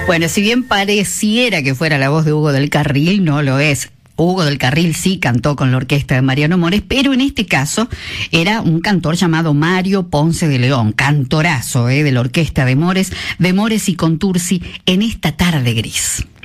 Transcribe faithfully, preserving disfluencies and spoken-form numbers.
Bueno, si bien pareciera que fuera la voz de Hugo del Carril, no lo es. Hugo del Carril sí cantó con la orquesta de Mariano Mores, pero en este caso era un cantor llamado Mario Ponce de León, cantorazo, eh, de la orquesta de Mores, de Mores y Contursi, en esta tarde gris.